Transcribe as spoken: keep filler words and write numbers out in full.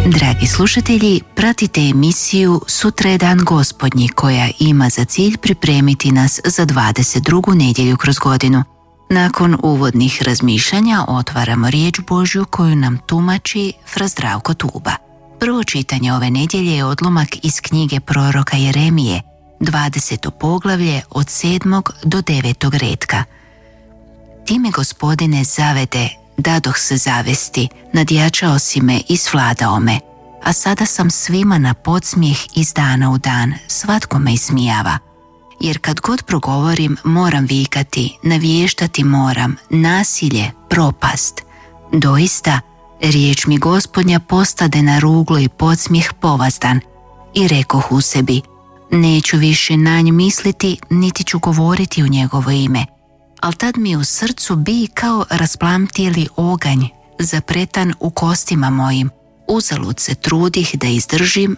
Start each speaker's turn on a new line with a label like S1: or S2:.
S1: Dragi slušatelji, pratite emisiju Sutra je dan Gospodnji koja ima za cilj pripremiti nas za dvadeset drugu nedjelju kroz godinu. Nakon uvodnih razmišljanja otvaramo riječ Božju koju nam tumači fra Zdravko Tuba. Prvo čitanje ove nedjelje je odlomak iz knjige proroka Jeremije, dvadeseto poglavlje od sedmog do devetog retka. Ti me, Gospodine, zavede, dadoh se zavesti, nadjačao si me i svladao me, a sada sam svima na podsmijeh iz dana u dan, svatko me ismijava. Jer kad god progovorim, moram vikati, navještati moram, nasilje, propast. Doista, riječ mi Gospodnja postade na ruglo i podsmijeh povazdan. I rekoh u sebi, neću više na nj misliti, niti ću govoriti u njegovo ime. Al tad mi u srcu bi kao rasplamtijeli oganj, zapretan u kostima mojim. Uzalud se trudih da izdržim